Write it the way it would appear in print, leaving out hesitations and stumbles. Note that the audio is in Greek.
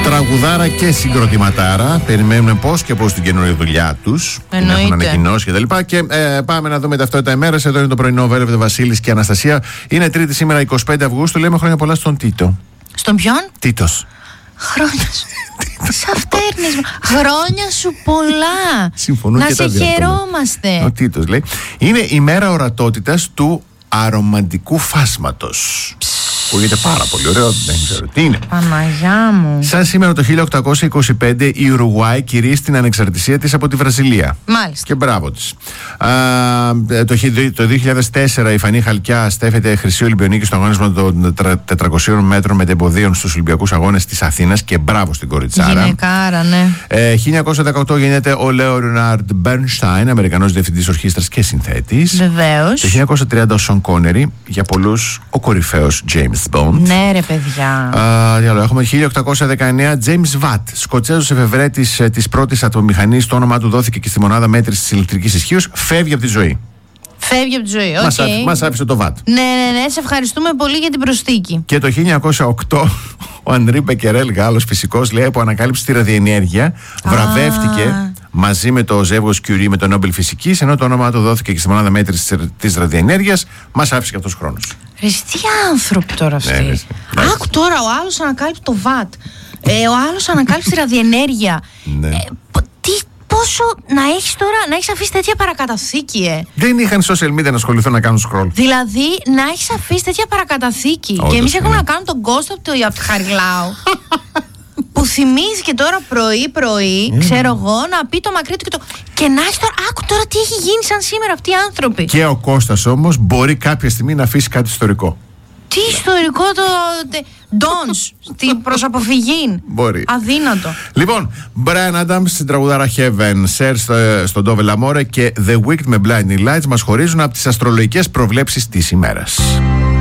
Τραγουδάρα και συγκροτηματάρα. Περιμένουμε πώς και πώς την καινούργια δουλειά τους. Την έχουν ανακοινώσει κτλ. Και πάμε να δούμε ταυτότητα ημέρας. Εδώ είναι το πρωινό Βέλβεται Βασίλης και Αναστασία. Είναι Τρίτη σήμερα 25 Αυγούστου. Λέμε χρόνια πολλά στον Τίτο. Στον ποιον? Τίτος. Χρόνια σου. Σαυτέρνεις μου. Χρόνια σου πολλά. Συμφωνούν να και σε χαιρόμαστε. Ο Τίτος λέει. Είναι η μέρα ορατότητας του αρομαντικού φάσματος. Ακούγεται πάρα πολύ ωραίο, δεν ξέρω τι είναι. Παναγιά μου. Σαν σήμερα το 1825 η Ουρουγουάη κηρύσσει την ανεξαρτησία της από τη Βραζιλία. Μάλιστα. Και μπράβο της. Το 2004 η Φανή Χαλκιά στέφεται χρυσή Ολυμπιονίκη στο αγώνισμα των 400 μέτρων μετεμποδίων στους Ολυμπιακούς Αγώνες της Αθήνας και μπράβο στην κοριτσάρα. Γυναικάρα, ναι. 1918 γίνεται ο Λέοναρντ Μπέρνσταϊν, Αμερικανός διευθυντής ορχήστρας και συνθέτης. Βεβαίως. Το 1930 ο Σον Κόνερι, για πολλούς ο κορυφαίος James Bond. Ναι, ρε παιδιά. Έχουμε 1819 James Watt, Σκοτσέζος εφευρέτης της πρώτης ατομομηχανής. Το όνομά του δόθηκε και στη μονάδα μέτρησης της ηλεκτρικής ισχύως. Φεύγει από τη ζωή. Φεύγει από τη ζωή, okay. Μας άφησε το Watt. Ναι, σε ευχαριστούμε πολύ για την προσθήκη. Και το 1908 ο Ανρί Μπεκερέλ, Γάλλος φυσικός, λέει, που ανακάλυψε τη ραδιενέργεια, βραβεύτηκε μαζί με το ζεύγος Curie με το Νόμπελ Φυσικής, ενώ το όνομά του δόθηκε και στη μονάδα μέτρησης της ραδιενέργειας. Μας άφησε και αυτός χρόνος. Ρε, τι άνθρωποι τώρα αυτοί. Ναι. Άκου τώρα, ο άλλος ανακάλυψε το ΒΑΤ. Ο άλλος ανακάλυψε τη ραδιενέργεια. Ναι. Πόσο να έχεις τώρα, να έχεις αφήσει τέτοια παρακαταθήκη, Δεν είχαν social media να ασχοληθούν να κάνουν scroll. Δηλαδή, να έχεις αφήσει τέτοια παρακαταθήκη. Όντως, και εμείς ναι. έχουμε να κάνουμε τον Ghost από τη Χαριλάου. Που θυμίζει και τώρα πρωί-πρωί, ξέρω εγώ, να πει το μακρύ του και το. Και να έχει τώρα. Άκου τώρα τι έχει γίνει σαν σήμερα αυτοί οι άνθρωποι. Και ο Κώστας όμως μπορεί κάποια στιγμή να αφήσει κάτι ιστορικό. Τι ιστορικό το. Ντόνς στην προσαποφυγή. Μπορεί. Αδύνατο. Λοιπόν, Brian Adams στην τραγουδάρα Heaven, Ser στον Dove L'Amore και The Wicked με Blinding Lights μας χωρίζουν από τις αστρολογικές προβλέψεις της ημέρας.